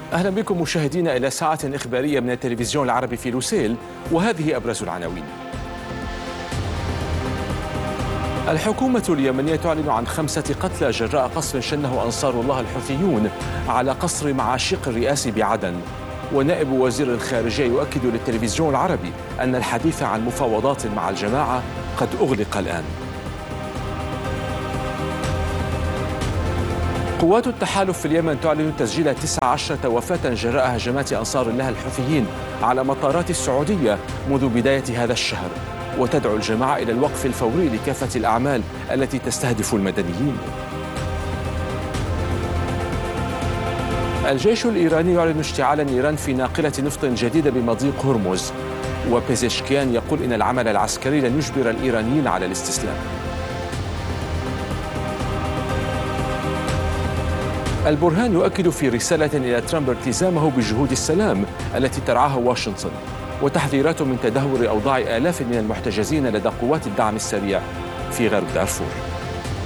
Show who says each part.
Speaker 1: أهلا بكم مشاهدينا إلى ساعة إخبارية من التلفزيون العربي في لوسيل، وهذه أبرز العناوين. الحكومة اليمنية تعلن عن 5 قتلى جراء قصف شنه أنصار الله الحوثيون على قصر معاشيق الرئاسي بعدن. ونائب وزير الخارجية يؤكد للتلفزيون العربي أن الحديث عن مفاوضات مع الجماعة قد أغلق الآن. قوات التحالف في اليمن تعلن تسجيل 19 وفاة جراء هجمات أنصار الله الحوثيين على مطارات السعودية منذ بداية هذا الشهر، وتدعو الجماعة إلى الوقف الفوري لكافة الأعمال التي تستهدف المدنيين. الجيش الإيراني يعلن اشتعال النيران في ناقلة نفط جديدة بمضيق هرمز، وبيزشكيان يقول إن العمل العسكري لن يجبر الإيرانيين على الاستسلام. البرهان يؤكد في رسالة إلى ترامب التزامه بجهود السلام التي ترعاها واشنطن، وتحذيرات من تدهور أوضاع آلاف من المحتجزين لدى قوات الدعم السريع في غرب دارفور.